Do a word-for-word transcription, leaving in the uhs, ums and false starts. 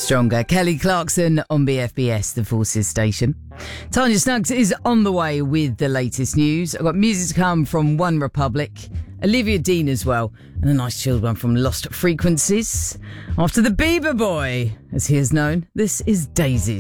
Stronger. Kelly Clarkson on B F B S, the Forces station. Tanya Snuggs is on the way with the latest news. I've got music to come from One Republic, Olivia Dean as well, and a nice chilled one from Lost Frequencies. After the Bieber Boy, as he is known, this is Daisies.